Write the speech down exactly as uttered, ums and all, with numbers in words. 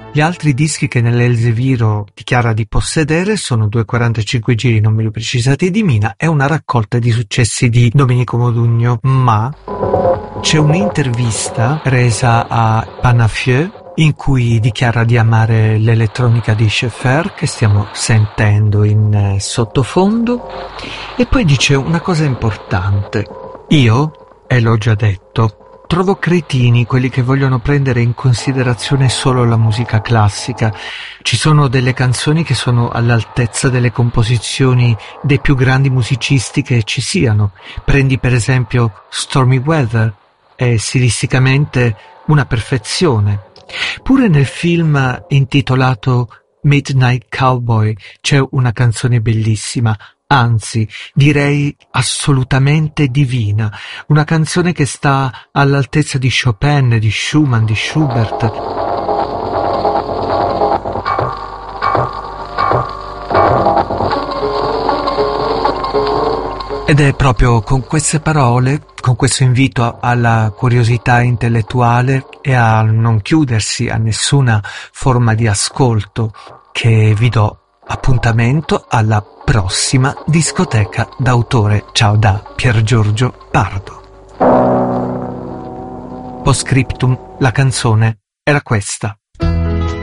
Gli altri dischi che nell'Elzeviro dichiara di possedere sono due quarantacinque giri non meglio precisati di Mina e una raccolta di successi di Domenico Modugno, ma c'è un'intervista resa a Panafieux in cui dichiara di amare l'elettronica di Schaeffer, che stiamo sentendo in eh, sottofondo, e poi dice una cosa importante. Io, e l'ho già detto, trovo cretini quelli che vogliono prendere in considerazione solo la musica classica. Ci sono delle canzoni che sono all'altezza delle composizioni dei più grandi musicisti che ci siano. Prendi per esempio Stormy Weather, è stilisticamente una perfezione. Pure nel film intitolato Midnight Cowboy c'è una canzone bellissima, anzi direi assolutamente divina, una canzone che sta all'altezza di Chopin, di Schumann, di Schubert. Ed è proprio con queste parole, con questo invito alla curiosità intellettuale e a non chiudersi a nessuna forma di ascolto, che vi do appuntamento alla prossima discoteca d'autore. Ciao da Pier Giorgio Pardo. Post scriptum, la canzone era questa.